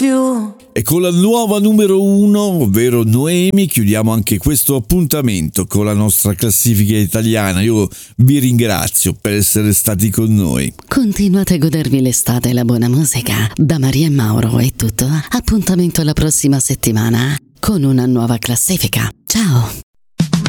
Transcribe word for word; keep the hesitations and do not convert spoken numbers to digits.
più. E con la nuova numero uno, ovvero Noemi, chiudiamo anche questo appuntamento con la nostra classifica italiana. Io vi ringrazio per essere stati con noi. Continuate a godervi l'estate e la buona musica. Da Maria e Mauro è tutto. Appuntamento alla prossima settimana con una nuova classifica. Ciao!